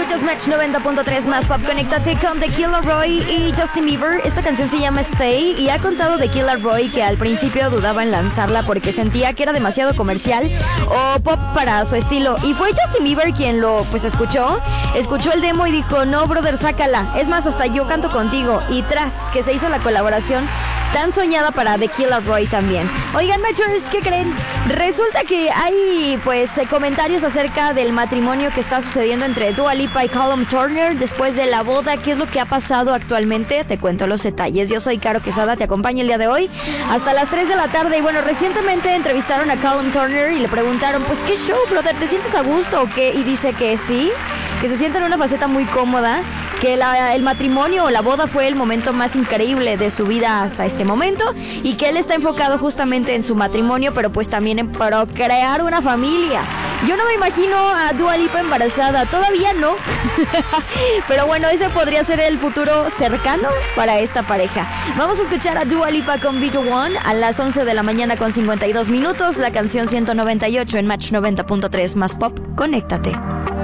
Escuchas Match 90.3 más pop. Conéctate con The Kid Laroi y Justin Bieber. Esta canción se llama Stay y ha contado The Kid Laroi que al principio dudaba en lanzarla porque sentía que era demasiado comercial o pop para su estilo. Y fue Justin Bieber quien lo escuchó el demo y dijo, no, brother, sácala. Es más, hasta yo canto contigo. Y tras que se hizo la colaboración tan soñada para The Kid Laroi también. Oigan, Matchers, ¿qué creen? Resulta que hay comentarios acerca del matrimonio que está sucediendo entre Dua Lipa y Callum Turner después de la boda. ¿Qué es lo que ha pasado actualmente? Te cuento los detalles. Yo soy Caro Quesada, te acompaño el día de hoy hasta las 3 de la tarde. Y bueno, recientemente entrevistaron a Callum Turner y le preguntaron, pues, ¿qué show, brother? ¿Te sientes a gusto o qué? Y dice que sí, que se siente en una faceta muy cómoda, que el matrimonio o la boda fue el momento más increíble de su vida hasta este momento y que él está enfocado justamente en su matrimonio, pero pues también en procrear una familia. Yo no me imagino a Dua Lipa embarazada, todavía no. Pero bueno, ese podría ser el futuro cercano para esta pareja. Vamos a escuchar a Dua Lipa con Be The One a las 11 de la mañana con 52 minutos. La canción 198 en Match 90.3 más pop. Conéctate.